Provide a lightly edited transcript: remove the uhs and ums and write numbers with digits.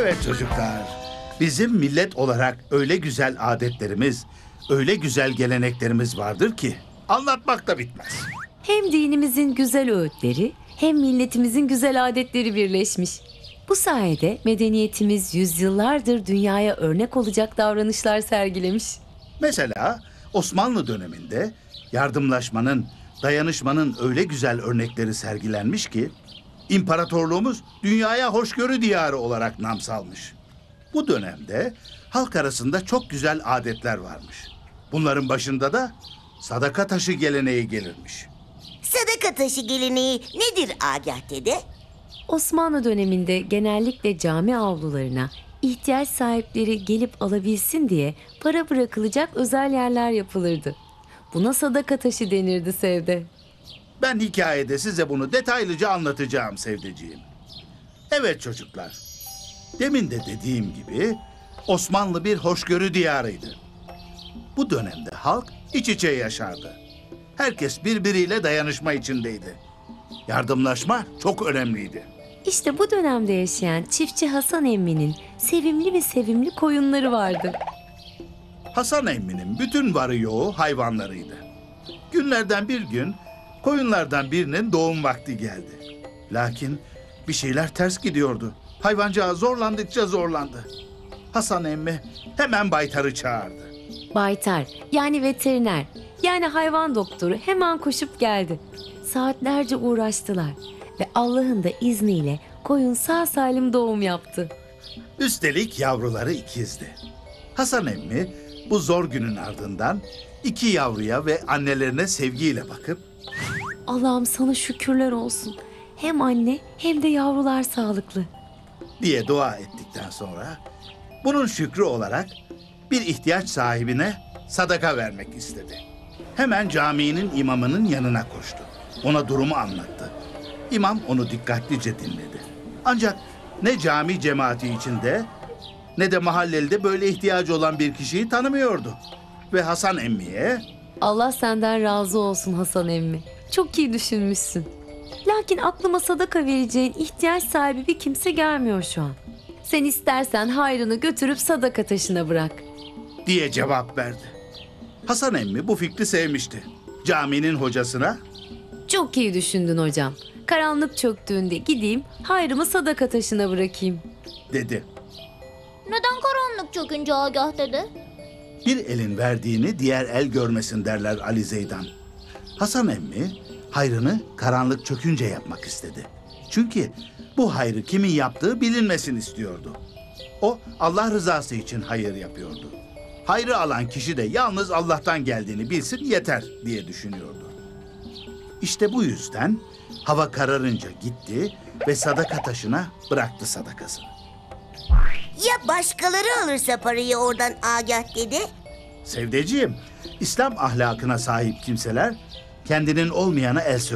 Evet çocuklar, bizim millet olarak öyle güzel adetlerimiz, öyle güzel geleneklerimiz vardır ki anlatmak da bitmez. Hem dinimizin güzel öğütleri hem milletimizin güzel adetleri birleşmiş. Bu sayede medeniyetimiz yüzyıllardır dünyaya örnek olacak davranışlar sergilemiş. Mesela Osmanlı döneminde yardımlaşmanın, dayanışmanın öyle güzel örnekleri sergilenmiş ki imparatorluğumuz dünyaya hoşgörü diyarı olarak nam salmış. Bu dönemde halk arasında çok güzel adetler varmış. Bunların başında da sadaka taşı geleneği gelirmiş. Sadaka taşı geleneği nedir Agah dede? Osmanlı döneminde genellikle cami avlularına ihtiyaç sahipleri gelip alabilsin diye para bırakılacak özel yerler yapılırdı. Buna sadaka taşı denirdi Sevde. Ben hikayede size bunu detaylıca anlatacağım Sevdeciğim. Evet çocuklar, demin de dediğim gibi Osmanlı bir hoşgörü diyarıydı. Bu dönemde halk iç içe yaşardı. Herkes birbiriyle dayanışma içindeydi. Yardımlaşma çok önemliydi. İşte bu dönemde yaşayan çiftçi Hasan Emmi'nin sevimli koyunları vardı. Hasan emminin bütün varı yoğu hayvanlarıydı. Günlerden bir gün koyunlardan birinin doğum vakti geldi. Lakin bir şeyler ters gidiyordu. Hayvancağız zorlandıkça zorlandı. Hasan emmi hemen baytarı çağırdı. Baytar yani veteriner yani hayvan doktoru hemen koşup geldi. Saatlerce uğraştılar ve Allah'ın da izniyle koyun sağ salim doğum yaptı. Üstelik yavruları ikizdi. Hasan emmi bu zor günün ardından iki yavruya ve annelerine sevgiyle bakıp Allah'ım sana şükürler olsun. Hem anne hem de yavrular sağlıklı. diye dua ettikten sonra bunun şükrü olarak bir ihtiyaç sahibine sadaka vermek istedi. Hemen caminin imamının yanına koştu. Ona durumu anlattı. İmam onu dikkatlice dinledi. Ancak ne cami cemaati içinde ne de mahallede böyle ihtiyacı olan bir kişiyi tanımıyordu. Ve Hasan emmiye Allah senden razı olsun Hasan emmi. Çok iyi düşünmüşsün. Lakin aklıma sadaka vereceğin ihtiyaç sahibi bir kimse gelmiyor şu an. Sen istersen hayrını götürüp sadaka taşına bırak. diye cevap verdi. Hasan emmi bu fikri sevmişti. Caminin hocasına Çok iyi düşündün hocam. Karanlık çöktüğünde gideyim hayrımı sadaka taşına bırakayım. dedi. Neden karanlık çökünce Agah dede? Bir elin verdiğini diğer el görmesin derler Ali Zeydan. Hasan emmi hayrını karanlık çökünce yapmak istedi. Çünkü bu hayrı kimin yaptığı bilinmesin istiyordu. O Allah rızası için hayır yapıyordu. Hayrı alan kişi de yalnız Allah'tan geldiğini bilsin yeter diye düşünüyordu. İşte bu yüzden hava kararınca gitti ve sadaka taşına bıraktı sadakasını. Ya başkaları alırsa parayı oradan Agah dede? Sevdeciğim, İslam ahlakına sahip kimseler kendinin olmayana el sürmez.